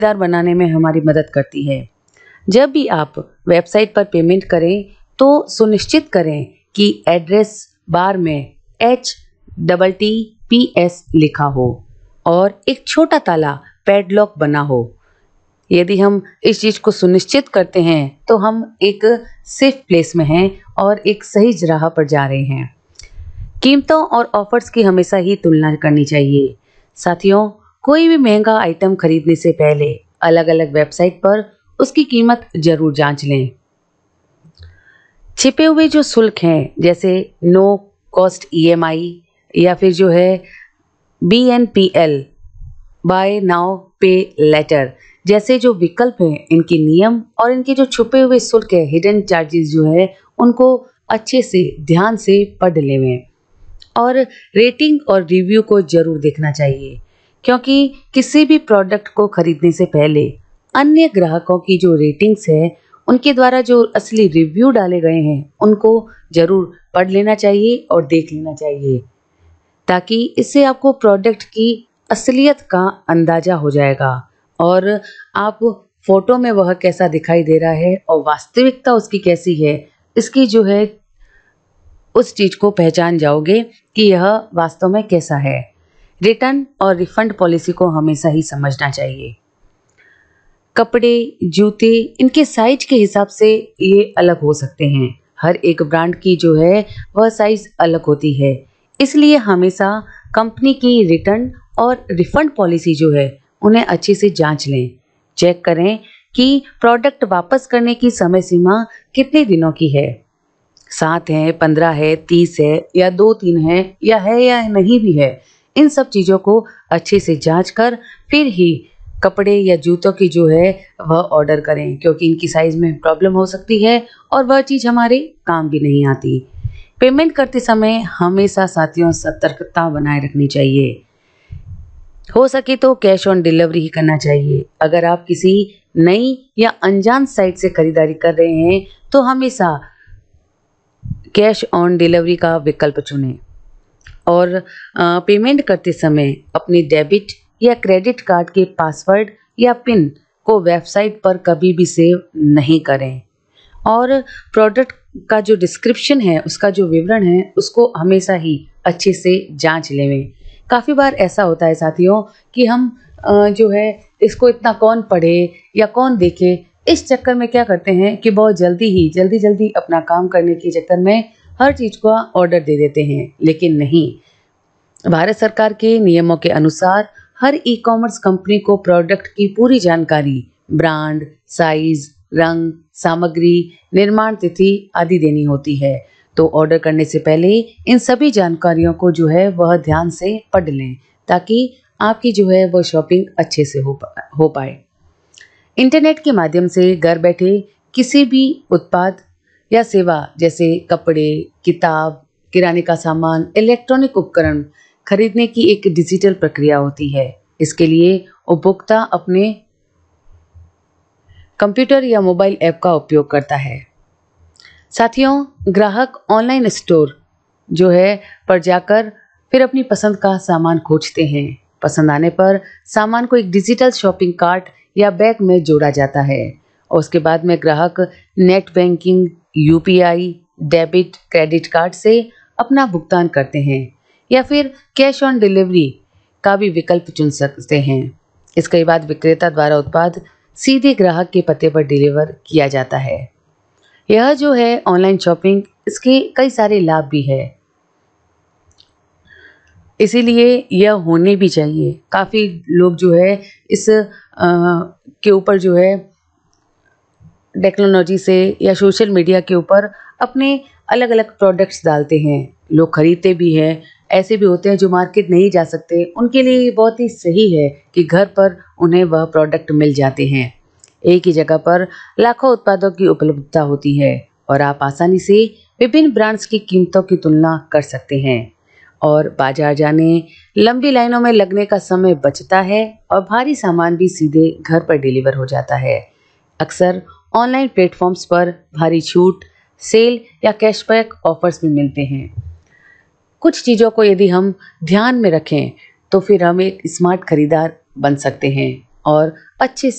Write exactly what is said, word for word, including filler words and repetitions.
दार बनाने में हमारी मदद करती है। जब भी आप वेबसाइट पर पेमेंट करें तो सुनिश्चित करें कि एड्रेस बार में H double T P S लिखा हो और एक छोटा ताला पैडलॉक बना हो। यदि हम इस चीज़ को सुनिश्चित करते हैं तो हम एक सेफ प्लेस में हैं और एक सही राह पर जा रहे हैं। कीमतों और ऑफर्स की हमेशा ही तुलना करनी चाहिए। साथियों, कोई भी महंगा आइटम खरीदने से पहले अलग अलग वेबसाइट पर उसकी कीमत जरूर जांच लें। छिपे हुए जो शुल्क हैं जैसे नो कॉस्ट ई एम आई या फिर जो है B N P L by now पे लेटर जैसे जो विकल्प हैं, इनके नियम और इनके जो छुपे हुए शुल्क है, हिडन चार्जेस जो है, उनको अच्छे से ध्यान से पढ़ लें और रेटिंग और रिव्यू को जरूर देखना चाहिए, क्योंकि किसी भी प्रोडक्ट को खरीदने से पहले अन्य ग्राहकों की जो रेटिंग्स है, उनके द्वारा जो असली रिव्यू डाले गए हैं, उनको जरूर पढ़ लेना चाहिए और देख लेना चाहिए, ताकि इससे आपको प्रोडक्ट की असलियत का अंदाजा हो जाएगा और आप फोटो में वह कैसा दिखाई दे रहा है और वास्तविकता उसकी कैसी है, इसकी जो है उस चीज को पहचान जाओगे कि यह वास्तव में कैसा है। रिटर्न और रिफंड पॉलिसी को हमेशा ही समझना चाहिए। कपड़े, जूते, इनके साइज के हिसाब से ये अलग हो सकते हैं। हर एक ब्रांड की जो है वह साइज अलग होती है, इसलिए हमेशा कंपनी की रिटर्न और रिफंड पॉलिसी जो है उन्हें अच्छे से जांच लें। चेक करें कि प्रोडक्ट वापस करने की समय सीमा कितने दिनों की है, सात है, पंद्रह है, तीस है या दो तीन है या है या नहीं भी है। इन सब चीज़ों को अच्छे से जांच कर फिर ही कपड़े या जूतों की जो है वह ऑर्डर करें, क्योंकि इनकी साइज में प्रॉब्लम हो सकती है और वह चीज़ हमारे काम भी नहीं आती। पेमेंट करते समय हमेशा साथियों सतर्कता बनाए रखनी चाहिए। हो सके तो कैश ऑन डिलीवरी ही करना चाहिए। अगर आप किसी नई या अनजान साइट से खरीदारी कर रहे हैं तो हमेशा कैश ऑन डिलीवरी का विकल्प चुनें और आ, पेमेंट करते समय अपनी डेबिट या क्रेडिट कार्ड के पासवर्ड या पिन को वेबसाइट पर कभी भी सेव नहीं करें और प्रोडक्ट का जो डिस्क्रिप्शन है, उसका जो विवरण है, उसको हमेशा ही अच्छे से जांच लें। काफ़ी बार ऐसा होता है साथियों कि हम जो है इसको इतना कौन पढ़े या कौन देखे, इस चक्कर में क्या करते हैं कि बहुत जल्दी ही जल्दी जल्दी अपना काम करने के चक्कर में हर चीज़ का ऑर्डर दे देते हैं। लेकिन नहीं, भारत सरकार के नियमों के अनुसार हर ई कॉमर्स कंपनी को प्रोडक्ट की पूरी जानकारी, ब्रांड, साइज, रंग, सामग्री, निर्माण तिथि आदि देनी होती है। तो ऑर्डर करने से पहले इन सभी जानकारियों को जो है वह ध्यान से पढ़ लें, ताकि आपकी जो है वह शॉपिंग अच्छे से हो पा, हो पाए। इंटरनेट के माध्यम से घर बैठे किसी भी उत्पाद या सेवा जैसे कपड़े, किताब, किराने का सामान, इलेक्ट्रॉनिक उपकरण खरीदने की एक डिजिटल प्रक्रिया होती है। इसके लिए उपभोक्ता अपने कंप्यूटर या मोबाइल ऐप का उपयोग करता है। साथियों, ग्राहक ऑनलाइन स्टोर जो है पर जाकर फिर अपनी पसंद का सामान खोजते हैं। पसंद आने पर सामान को एक डिजिटल शॉपिंग कार्ट या बैग में जोड़ा जाता है और उसके बाद में ग्राहक net banking, U P I, debit, credit card से अपना भुगतान करते हैं या फिर कैश ऑन डिलीवरी का भी विकल्प चुन सकते हैं। इसके बाद विक्रेता द्वारा उत्पाद सीधे ग्राहक के पते पर डिलीवर किया जाता है। यह जो है ऑनलाइन शॉपिंग, इसके कई सारे लाभ भी है, इसीलिए यह होने भी चाहिए। काफ़ी लोग जो है इस आ, के ऊपर जो है टेक्नोलॉजी से या सोशल मीडिया के ऊपर अपने अलग अलग प्रोडक्ट्स डालते हैं। लोग खरीदते भी हैं, ऐसे भी होते हैं जो मार्केट नहीं जा सकते, उनके लिए ये बहुत ही सही है कि घर पर उन्हें वह प्रोडक्ट मिल जाते हैं। एक ही जगह पर लाखों उत्पादों की उपलब्धता होती है और आप आसानी से विभिन्न ब्रांड्स की कीमतों की तुलना कर सकते हैं और बाजार जाने, लंबी लाइनों में लगने का समय बचता है और भारी सामान भी सीधे घर पर डिलीवर हो जाता है। अक्सर ऑनलाइन प्लेटफॉर्म्स पर भारी छूट, सेल या कैशबैक ऑफर्स भी मिलते हैं। कुछ चीज़ों को यदि हम ध्यान में रखें तो फिर हम एक स्मार्ट खरीदार बन सकते हैं। और अच्छे